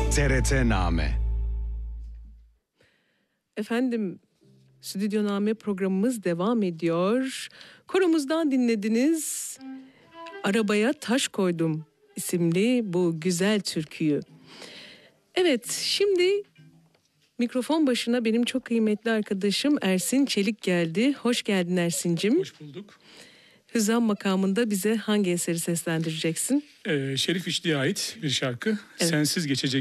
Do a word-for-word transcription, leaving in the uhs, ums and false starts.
T R T-Name. Efendim, Stüdyoname programımız devam ediyor. Koromuzdan dinlediniz. Arabaya Taş Koydum isimli bu güzel türküyü. Evet, şimdi mikrofon başına benim çok kıymetli arkadaşım Ersin Çelik geldi. Hoş geldin Ersin'cim. Hoş bulduk. Hüzzam makamında bize hangi eseri seslendireceksin? Ee, Şerif İşli'ye ait bir şarkı. Evet. Sensiz geçecek